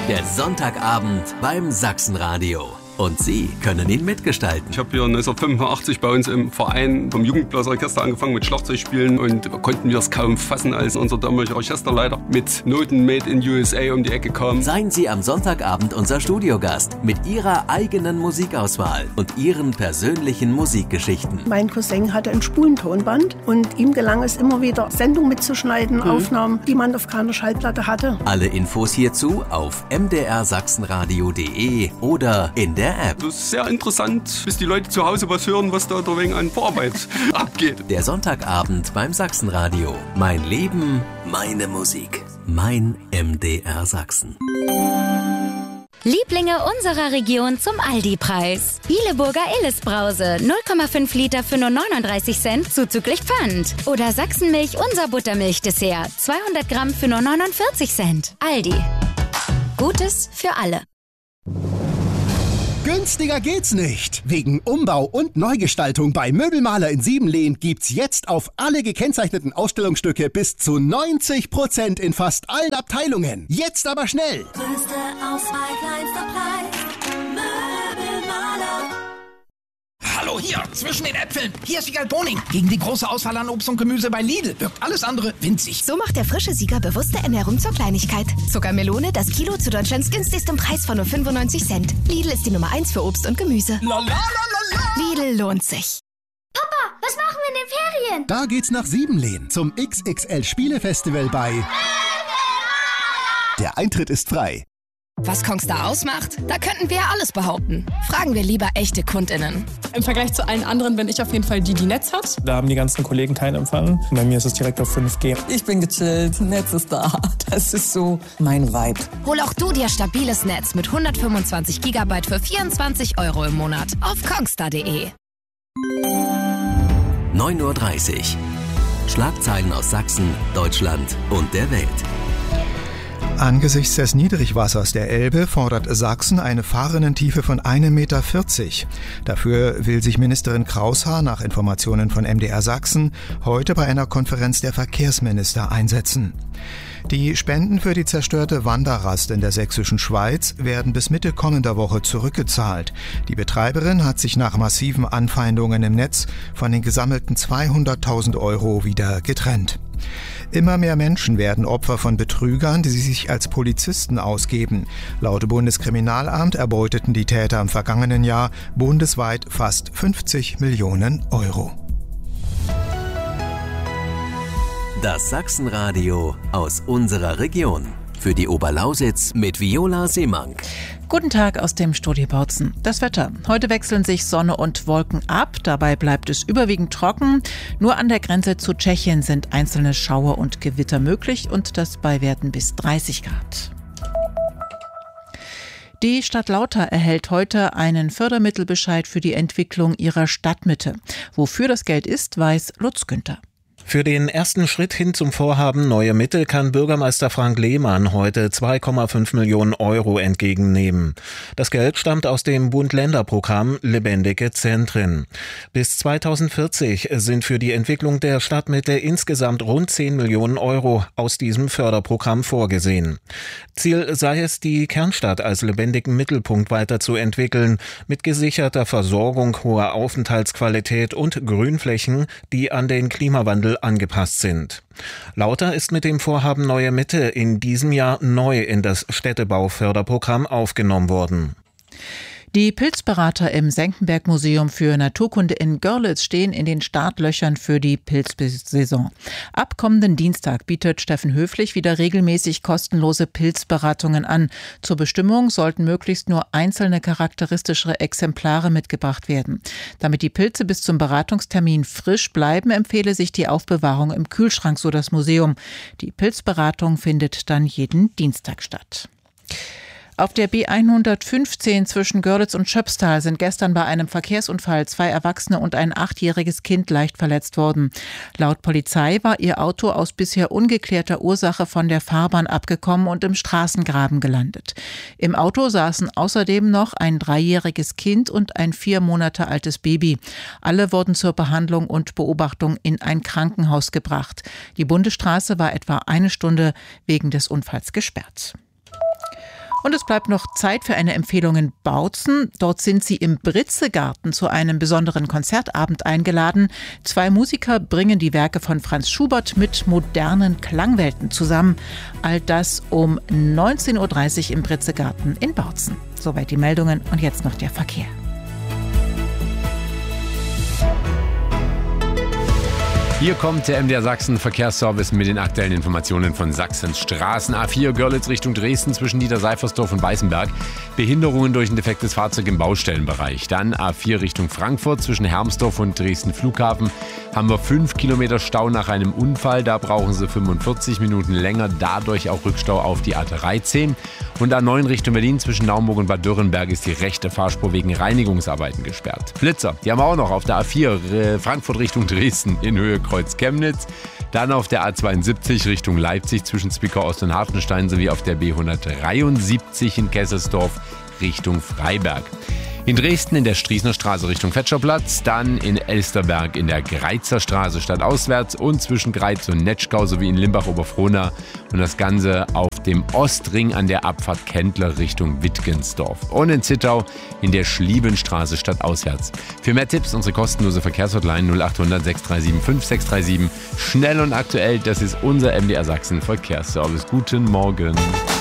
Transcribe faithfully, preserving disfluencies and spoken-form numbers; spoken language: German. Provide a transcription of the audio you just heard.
Der Sonntagabend beim Sachsenradio. Und Sie können ihn mitgestalten. Ich habe hier neunzehnhundertfünfundachtzig bei uns im Verein vom Jugendblasorchester angefangen mit Schlagzeugspielen und konnten wir es kaum fassen, als unser damaliger Orchesterleiter mit Noten Made in U S A um die Ecke kam. Seien Sie am Sonntagabend unser Studiogast mit Ihrer eigenen Musikauswahl und Ihren persönlichen Musikgeschichten. Mein Cousin hatte ein Spulentonband und ihm gelang es immer wieder, Sendungen mitzuschneiden, mhm. Aufnahmen, die man auf keiner Schallplatte hatte. Alle Infos hierzu auf m d r sachsenradio punkt d e oder in der App. Das ist sehr interessant, bis die Leute zu Hause was hören, was da der wegen an Vorarbeit abgeht. Der Sonntagabend beim Sachsenradio. Mein Leben, meine Musik. Mein M D R Sachsen. Lieblinge unserer Region zum Aldi-Preis. Bieleburger Illes-Brause, null Komma fünf Liter für nur neununddreißig Cent, zuzüglich Pfand. Oder Sachsenmilch, unser Buttermilch-Dessert, zweihundert Gramm für nur neunundvierzig Cent. Aldi. Gutes für alle. Günstiger geht's nicht. Wegen Umbau und Neugestaltung bei Möbelmaler in Siebenlehn gibt's jetzt auf alle gekennzeichneten Ausstellungsstücke bis zu neunzig Prozent in fast allen Abteilungen. Jetzt aber schnell! Größte Auswahl, kleinster Preis. Möbelmaler. Hallo, hier, zwischen den Äpfeln. Hier ist Wiegald Boning. Gegen die große Auswahl an Obst und Gemüse bei Lidl wirkt alles andere winzig. So macht der frische Sieger bewusste Ernährung zur Kleinigkeit. Zuckermelone, das Kilo zu Deutschlands günstigstem Preis von nur fünfundneunzig Cent. Lidl ist die Nummer eins für Obst und Gemüse. La, la, la, la, la. Lidl lohnt sich. Papa, was machen wir in den Ferien? Da geht's nach Siebenlehn zum X X L Spielefestival bei... Der Eintritt ist frei. Was Kongstar ausmacht, da könnten wir alles behaupten. Fragen wir lieber echte KundInnen. Im Vergleich zu allen anderen bin ich auf jeden Fall die, die Netz hat. Da haben die ganzen Kollegen keinen Empfang. Bei mir ist es direkt auf fünf G. Ich bin gechillt, Netz ist da. Das ist so mein Vibe. Hol auch du dir stabiles Netz mit hundertfünfundzwanzig Gigabyte für vierundzwanzig Euro im Monat auf kongstar punkt de. neun Uhr dreißig. Schlagzeilen aus Sachsen, Deutschland und der Welt. Angesichts des Niedrigwassers der Elbe fordert Sachsen eine Fahrrinnentiefe von einem Meter vierzig. Dafür will sich Ministerin Kraushaar nach Informationen von M D R Sachsen heute bei einer Konferenz der Verkehrsminister einsetzen. Die Spenden für die zerstörte Wanderrast in der sächsischen Schweiz werden bis Mitte kommender Woche zurückgezahlt. Die Betreiberin hat sich nach massiven Anfeindungen im Netz von den gesammelten zweihunderttausend Euro wieder getrennt. Immer mehr Menschen werden Opfer von Betrügern, die sich als Polizisten ausgeben. Laut Bundeskriminalamt erbeuteten die Täter im vergangenen Jahr bundesweit fast fünfzig Millionen Euro. Das Sachsenradio aus unserer Region. Für die Oberlausitz mit Viola Seemank. Guten Tag aus dem Studio Bautzen. Das Wetter. Heute wechseln sich Sonne und Wolken ab. Dabei bleibt es überwiegend trocken. Nur an der Grenze zu Tschechien sind einzelne Schauer und Gewitter möglich und das bei Werten bis dreißig Grad. Die Stadt Lauter erhält heute einen Fördermittelbescheid für die Entwicklung ihrer Stadtmitte. Wofür das Geld ist, weiß Lutz Günther. Für den ersten Schritt hin zum Vorhaben Neue Mitte kann Bürgermeister Frank Lehmann heute zwei Komma fünf Millionen Euro entgegennehmen. Das Geld stammt aus dem Bund-Länder-Programm Lebendige Zentren. Bis zweitausendvierzig sind für die Entwicklung der Stadtmitte insgesamt rund zehn Millionen Euro aus diesem Förderprogramm vorgesehen. Ziel sei es, die Kernstadt als lebendigen Mittelpunkt weiterzuentwickeln, mit gesicherter Versorgung, hoher Aufenthaltsqualität und Grünflächen, die an den Klimawandel angepasst sind. Lauter ist mit dem Vorhaben Neue Mitte in diesem Jahr neu in das Städtebauförderprogramm aufgenommen worden. Die Pilzberater im Senckenberg-Museum für Naturkunde in Görlitz stehen in den Startlöchern für die Pilzsaison. Ab kommenden Dienstag bietet Steffen Höflich wieder regelmäßig kostenlose Pilzberatungen an. Zur Bestimmung sollten möglichst nur einzelne charakteristischere Exemplare mitgebracht werden. Damit die Pilze bis zum Beratungstermin frisch bleiben, empfehle sich die Aufbewahrung im Kühlschrank, so das Museum. Die Pilzberatung findet dann jeden Dienstag statt. Auf der B hundertfünfzehn zwischen Görlitz und Schöpstal sind gestern bei einem Verkehrsunfall zwei Erwachsene und ein achtjähriges Kind leicht verletzt worden. Laut Polizei war ihr Auto aus bisher ungeklärter Ursache von der Fahrbahn abgekommen und im Straßengraben gelandet. Im Auto saßen außerdem noch ein dreijähriges Kind und ein vier Monate altes Baby. Alle wurden zur Behandlung und Beobachtung in ein Krankenhaus gebracht. Die Bundesstraße war etwa eine Stunde wegen des Unfalls gesperrt. Und es bleibt noch Zeit für eine Empfehlung in Bautzen. Dort sind sie im Britzegarten zu einem besonderen Konzertabend eingeladen. Zwei Musiker bringen die Werke von Franz Schubert mit modernen Klangwelten zusammen. All das um neunzehn Uhr dreißig im Britzegarten in Bautzen. Soweit die Meldungen und jetzt noch der Verkehr. Hier kommt der M D R Sachsen Verkehrsservice mit den aktuellen Informationen von Sachsens Straßen. A vier Görlitz Richtung Dresden zwischen Niederseifersdorf und Weißenberg. Behinderungen durch ein defektes Fahrzeug im Baustellenbereich. Dann A vier Richtung Frankfurt zwischen Hermsdorf und Dresden Flughafen. Haben wir fünf Kilometer Stau nach einem Unfall. Da brauchen Sie fünfundvierzig Minuten länger. Dadurch auch Rückstau auf die A dreizehn. Und A neun Richtung Berlin zwischen Naumburg und Bad Dürrenberg ist die rechte Fahrspur wegen Reinigungsarbeiten gesperrt. Blitzer, die haben wir auch noch auf der A vier äh, Frankfurt Richtung Dresden in Höhe Kreuz-Chemnitz. Dann auf der A zweiundsiebzig Richtung Leipzig zwischen Zwickau Ost und Hartenstein sowie auf der B hundertdreiundsiebzig in Kesselsdorf Richtung Freiberg. In Dresden in der Striesner Straße Richtung Fetscherplatz, dann in Elsterberg in der Greizer Straße stadtauswärts und zwischen Greiz und Netschkau sowie in Limbach-Oberfrohna und das Ganze auf dem Ostring an der Abfahrt Kendler Richtung Wittgensdorf und in Zittau in der Schliebenstraße stadtauswärts. Für mehr Tipps unsere kostenlose Verkehrshotline null acht hundert sechs drei sieben fünf sechs drei sieben. Schnell und aktuell, das ist unser M D R Sachsen Verkehrsservice. Guten Morgen.